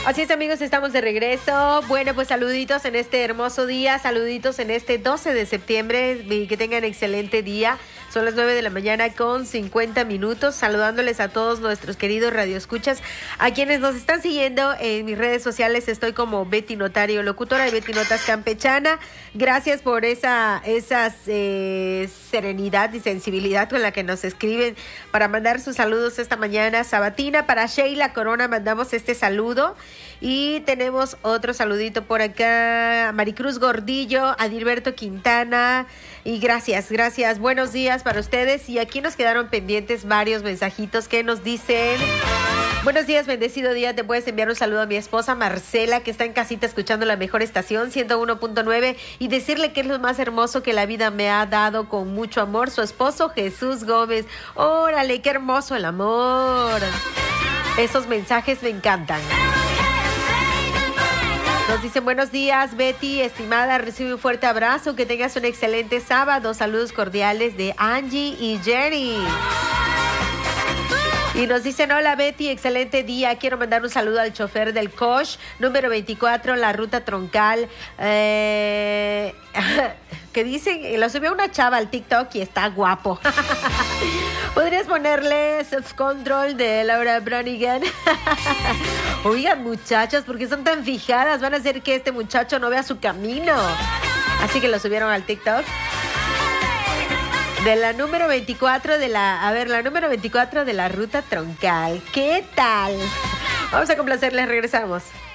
Así es, amigos, estamos de regreso. Bueno, pues saluditos en este hermoso día, saluditos en este 12 de septiembre y que tengan excelente día. Son las 9 de la mañana con 50 minutos, saludándoles a todos nuestros queridos radioescuchas, a quienes nos están siguiendo en mis redes sociales. Estoy como Betty Notario, locutora de Betty Notas Campechana. Gracias por esa serenidad y sensibilidad con la que nos escriben para mandar sus saludos esta mañana sabatina. Para Sheila Corona mandamos este saludo. Y tenemos otro saludito por acá, Maricruz Gordillo, Adilberto Quintana, y gracias. Buenos días para ustedes. Y aquí nos quedaron pendientes varios mensajitos que nos dicen: buenos días, bendecido día. Te puedes enviar un saludo a mi esposa Marcela, que está en casita escuchando la mejor estación 101.9, y decirle que es lo más hermoso que la vida me ha dado con mucho amor, su esposo Jesús Gómez. Órale, qué hermoso el amor. Esos mensajes me encantan. Nos dicen: buenos días, Betty, estimada, recibe un fuerte abrazo, que tengas un excelente sábado. Saludos cordiales de Angie y Jerry. Y nos dicen: hola Betty, excelente día. Quiero mandar un saludo al chofer del Coach, número 24, la ruta troncal. Que dicen, lo subió una chava al TikTok y está guapo. ¿Podrías ponerle Self-Control de Laura Branigan? Oigan, muchachos, ¿por qué son tan fijadas? Van a hacer que este muchacho no vea su camino. Así que lo subieron al TikTok. De la número 24 la número 24 de la ruta troncal. ¿Qué tal? Vamos a complacerles, regresamos.